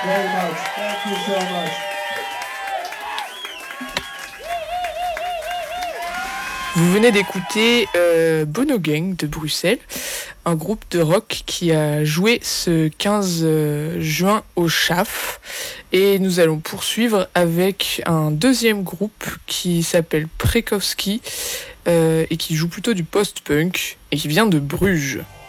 very much. Thank you so much. Vous venez d'écouter Bono Gang de Bruxelles, un groupe de rock qui a joué ce 15 juin au CHAF. Et nous allons poursuivre avec un deuxième groupe qui s'appelle Prekowski et qui joue plutôt du post-punk et qui vient de Bruges.